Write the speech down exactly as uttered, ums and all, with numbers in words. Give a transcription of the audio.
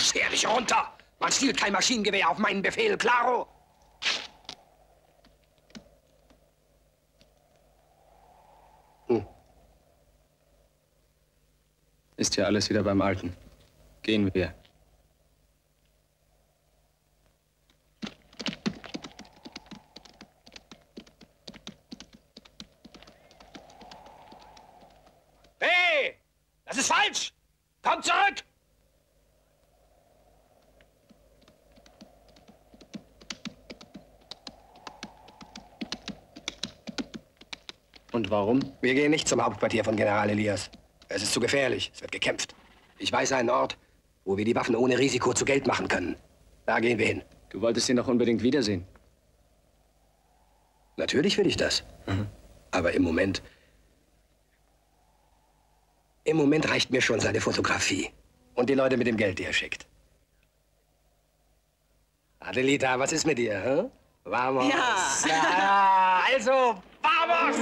Scher dich runter! Man stiehlt kein Maschinengewehr auf meinen Befehl, klaro? Hm. Ist ja alles wieder beim Alten. Gehen wir. Hey! Das ist falsch! Kommt zurück! Und warum? Wir gehen nicht zum Hauptquartier von General Elias. Es ist zu gefährlich. Es wird gekämpft. Ich weiß einen Ort, wo wir die Waffen ohne Risiko zu Geld machen können. Da gehen wir hin. Du wolltest ihn doch unbedingt wiedersehen. Natürlich will ich das. Mhm. Aber im Moment... Im Moment reicht mir schon seine Fotografie. Und die Leute mit dem Geld, die er schickt. Adelita, was ist mit dir, hä? Vamos. Ja. Ja, also, vamos!